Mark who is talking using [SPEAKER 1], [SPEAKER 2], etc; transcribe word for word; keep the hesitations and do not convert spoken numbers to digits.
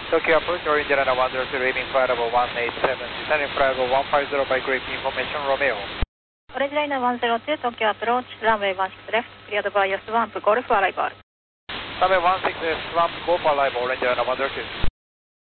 [SPEAKER 1] Tokyo approach, Orange Runner one zero two, aiming flight level one eight seven, descending flight level one five zero by grade information, Romeo.
[SPEAKER 2] Orange Liner one zero two, Tokyo approach, runway one six left, cleared by swamp, Golf arrival.
[SPEAKER 1] Runway one six left, swamp, Golf arrival, Orange Runner one zero two.